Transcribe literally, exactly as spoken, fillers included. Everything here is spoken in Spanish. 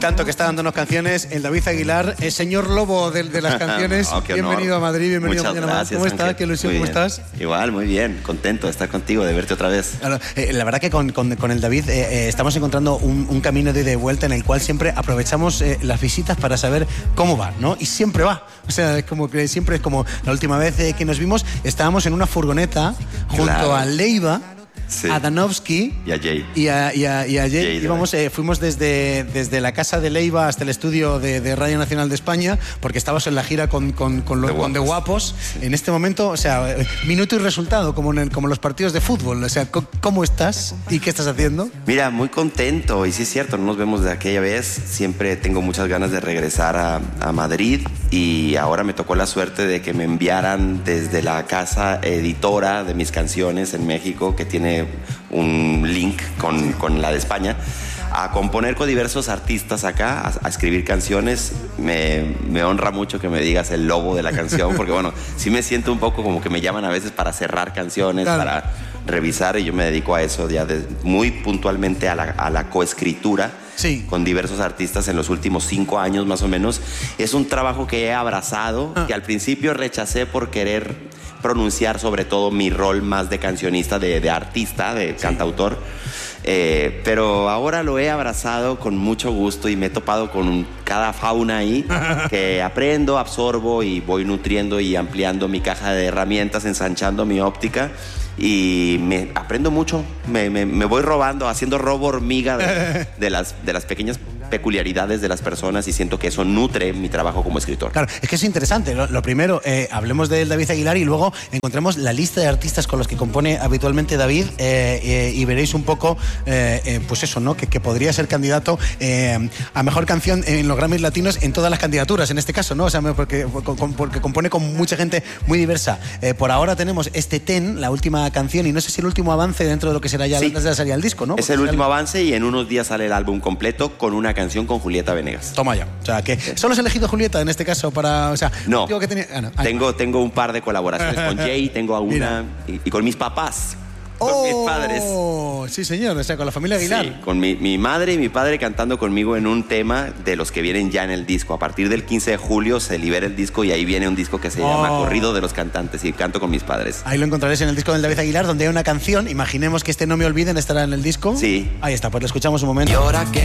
tanto que está dándonos canciones, el David Aguilar, el señor lobo de, de las canciones. Oh, bienvenido honor. a Madrid, bienvenido Muchas a Mañana gracias, Más. ¿Cómo Ángel? estás? Qué ilusión, Muy ¿cómo bien. estás? Igual, muy bien, contento de estar contigo, de verte otra vez. Claro, eh, la verdad que con, con, con el David eh, eh, estamos encontrando un, un camino de ida y vuelta en el cual siempre aprovechamos eh, las visitas para saber cómo va, ¿no? Y siempre va. O sea, es como que siempre es como la última vez eh, que nos vimos, estábamos en una furgoneta junto Claro. a Leiva, Sí. a Danovsky Y a Jay. y a, y a, y a Jay. Jay, Íbamos, eh, fuimos desde, desde la casa de Leiva hasta el estudio de, de Radio Nacional de España, porque estabas en la gira con, con, con, lo, De con The Guapos. Guapos. En este momento, o sea, eh, minuto y resultado, como en el- como los partidos de fútbol. O sea, co- ¿cómo estás y qué estás haciendo? Mira, muy contento, y sí es cierto, no nos vemos de aquella vez. Siempre tengo muchas ganas de regresar a, a Madrid, y ahora me tocó la suerte de que me enviaran desde la casa editora de mis canciones en México, que tiene un link con, con la de España, a componer con diversos artistas acá, a, a escribir canciones. Me, me honra mucho que me digas el lobo de la canción, porque bueno, sí me siento un poco como que me llaman a veces para cerrar canciones, Claro. para revisar, y yo me dedico a eso ya de- muy puntualmente a la, a la coescritura. Sí. Con diversos artistas en los últimos cinco años más o menos. Es un trabajo que he abrazado, Ah. que al principio rechacé por querer pronunciar sobre todo mi rol más de cancionista, de, de artista, de cantautor. Eh, pero ahora lo he abrazado con mucho gusto, y me he topado con cada fauna ahí que aprendo, absorbo y voy nutriendo y ampliando mi caja de herramientas, ensanchando mi óptica. Y me aprendo mucho, me, me, me voy robando, haciendo robo hormiga de, de, las, de las pequeñas peculiaridades de las personas, y siento que eso nutre mi trabajo como escritor. Claro, es que es interesante. Lo, lo primero, eh, hablemos del David Aguilar y luego encontremos la lista de artistas con los que compone habitualmente David eh, eh, y veréis un poco, eh, eh, pues eso, ¿no? Que, que podría ser candidato eh, a mejor canción en los Grammys Latinos en todas las candidaturas, en este caso, ¿no? O sea, porque, porque compone con mucha gente muy diversa. Eh, por ahora tenemos este Ten, la última canción, y no sé si el último avance dentro de lo que será ya Sí. antes de la salida del disco, ¿no? Es Porque el último sale- avance, y en unos días sale el álbum completo con una canción con Julieta Venegas. Toma ya. O sea, que solo has elegido Julieta en este caso para... O sea, No, digo que tenía... ah, no. Ahí tengo, tengo un par de colaboraciones con Jay, tengo a Mira. una, y, y con mis papás, con mis padres. Oh, sí, señor. O sea, con la familia Aguilar. Sí, con mi, mi madre y mi padre cantando conmigo en un tema de los que vienen ya en el disco. A partir del quince de julio se libera el disco, y ahí viene un disco que se llama Oh. Corrido de los Cantantes, y canto con mis padres. Ahí lo encontraréis en el disco del David Aguilar, donde hay una canción. Imaginemos que este No Me Olviden estará en el disco. Sí. Ahí está, pues lo escuchamos un momento. Y ahora que